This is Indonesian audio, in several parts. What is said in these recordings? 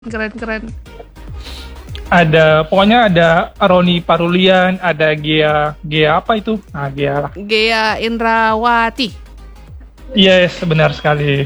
Keren. Pokoknya ada Roni Parulian, ada Gia apa itu? Nah, Gia. Gea Indrawati. Yes, benar sekali.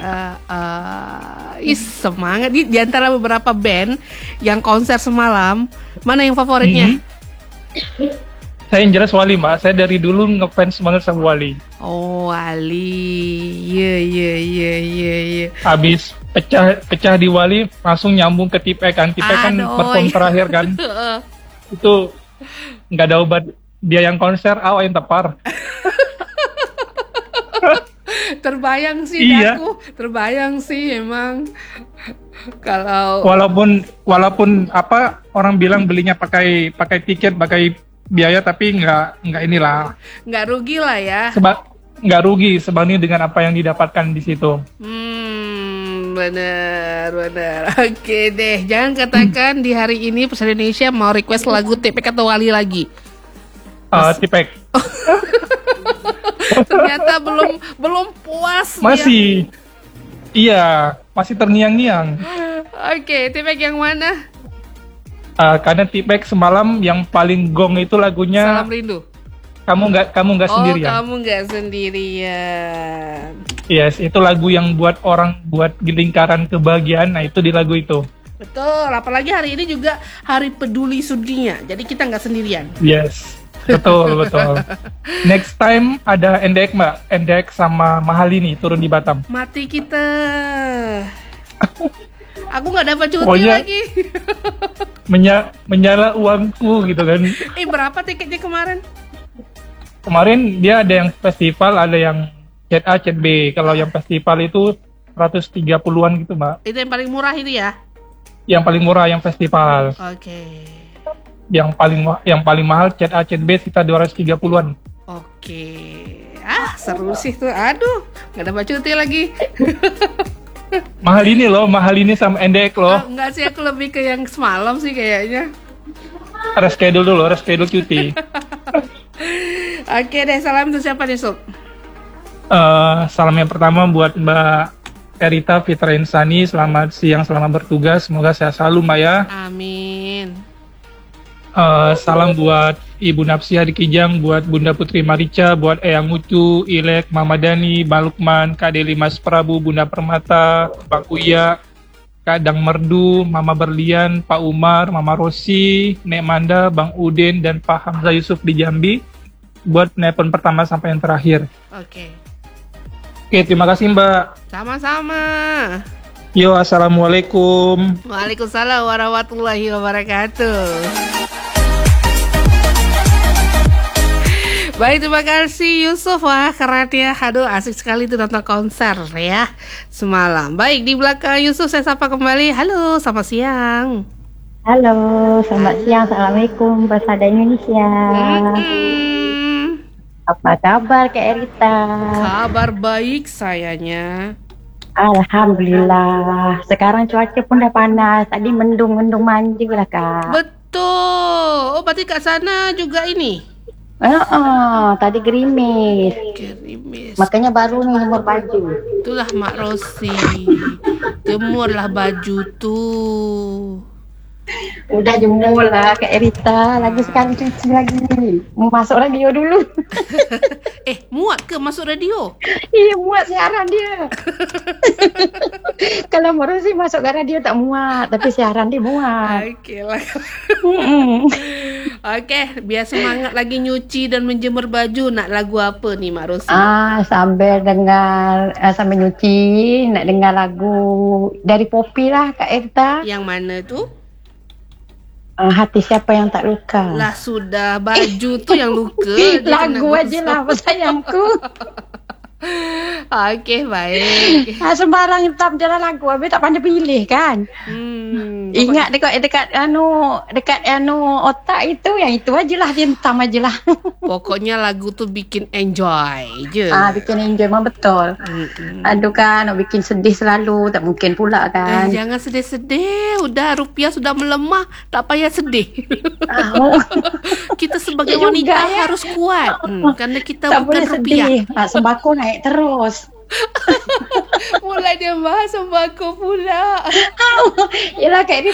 Semangat di antara beberapa band yang konser semalam, mana yang favoritnya? Saya yang jelas Wali, Mbak. Saya dari dulu ngefans banget sama Wali. Oh, Wali. Iya. Habis pecah di Wali langsung nyambung ke Tipek kan. Tipek kan perform terakhir kan. Itu nggak ada obat. Dia yang konser, yang tepar. Terbayang sih, iya. Terbayang sih emang. Kalau walaupun apa orang bilang belinya pakai tiket, pakai biaya, tapi nggak inilah. Nggak rugi lah ya. Nggak rugi sebanding dengan apa yang didapatkan di situ. Benar. Oke deh, jangan katakan di hari ini Pesawat Indonesia mau request lagu Tipek atau Wali lagi. Tipek. Ternyata belum puas. Masih. Ya? Iya, masih terngiang-ngiang. Oke, Tipek yang mana? Karena Tipek semalam yang paling gong itu lagunya Salam Rindu. Kamu nggak sendirian. Kamu nggak sendirian. Yes, itu lagu yang buat lingkaran kebahagiaan. Nah, itu di lagu itu. Betul, apalagi hari ini juga Hari Peduli Sudinya. Jadi kita nggak sendirian. Yes, betul. Next time ada Endek, Mbak. Endek sama Mahalini turun di Batam. Mati kita. Aku nggak dapat cuti pokoknya lagi. Menyala uangku gitu kan. Berapa tiketnya kemarin? Kemarin dia ada yang festival, ada yang Chat A, Chat B. Kalau yang festival itu 130-an gitu, Mbak. Itu yang paling murah itu ya? Yang paling murah yang festival. Oke. Yang paling mahal Chat A, Chat B sekitar 230-an. Oke. Seru sih tuh. Aduh, nggak dapat cuti lagi. Mahal ini sama Endek loh. Enggak sih, aku lebih ke yang semalam sih kayaknya. Reschedule cuti. Oke deh, salam untuk siapa nih, Sob? Salam yang pertama buat Mbak Erita Fitra Insani. Selamat siang, selamat bertugas. Semoga sehat selalu, Mbak ya. Amin. Salam buat Ibu Napsia di Kijang, buat Bunda Putri Marica, buat Eyang Ucu, Ilek, Mama Dani, Mbak Lukman, Kak Deli Mas Prabu, Bunda Permata, Bang Uya, Kak Dang Merdu, Mama Berlian, Pak Umar, Mama Rosi, Nek Manda, Bang Udin, dan Pak Hamzah Yusuf di Jambi, buat telepon pertama sampai yang terakhir. Oke, terima kasih, Mbak. Sama-sama. Yo, assalamualaikum. Waalaikumsalam warahmatullahi wabarakatuh. Baik, terima kasih Yusuf. Wah, keren ya. Aduh, asik sekali tuh nonton konser ya semalam. Baik, di belakang Yusuf saya sapa kembali. Halo, selamat siang. Halo, selamat siang. Assalamualaikum, Pesada Indonesia. Apa kabar Kak Erita? Kabar baik sayanya. Alhamdulillah. Sekarang cuaca pun dah panas. Tadi mendung mandi lah, Kak. Betul. Oh, berarti Kak sana juga ini? Tadi gerimis. Makanya baru nih jemur baju. Itulah Mak Rosi. Jemurlah baju tuh. Udah jemur lah Kak Erita. Lagi sekali cuci lagi. Mau masuk radio dulu. Muat ke masuk radio? Iya, muat siaran dia. Kalau Moro sih masuk ke radio tak muat, tapi siaran dia muat. Oke lah. Oke, biar semangat lagi nyuci dan menjemur baju. Nak lagu apa nih Mak Rosi? Sambil nyuci, nak dengar lagu dari Poppy lah Kak Erta. Yang mana tuh? Hati siapa yang tak luka. Lah sudah, baju tuh yang luka. Lagu aja lah sayangku. Oke, baik. Sembarang hitam jalan lagu, habis tak pandai pilih kan. Ingat dekat otak itu, yang itu aja lah, hitam aja lah. Pokoknya lagu tuh bikin enjoy je. Bikin enjoy mah betul. Aduh kan, nak bikin sedih selalu, tak mungkin pula kan. Jangan sedih-sedih, udah rupiah sudah melemah, tak payah sedih. Kita sebagai wanita harus kuat, karena kita tak bukan rupiah. Sembako naik terus. Mulai dia bahas sembako pula. Yelah Kak Edi